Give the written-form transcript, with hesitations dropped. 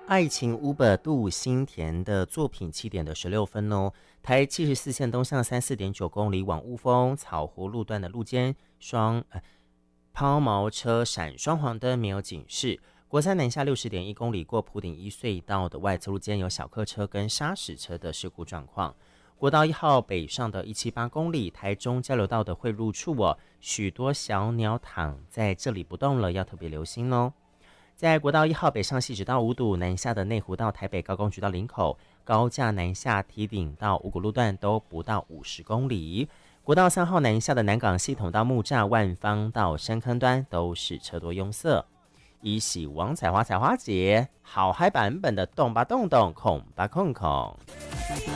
爱情 Uber 杜新田的作品7点的16分哦，台74线东向34.9公里往雾峰草湖路段的路肩抛锚车闪双黄灯没有警示。国三南下60.1公里过埔顶一隧道的外侧路间有小客车跟砂石车的事故状况。国道1号北上的178公里台中交流道的汇入处许多小鸟躺在这里不动了，要特别留心哦。在国道1号北上汐止到五堵，南下的内湖到台北高工局到林口，高架南下堤顶到五股路段都不到50公里。国道3号南下的南港系统到木栅万方到深坑端都是车多拥塞。一喜王采花采花节好嗨版本的动吧动动，孔吧控孔。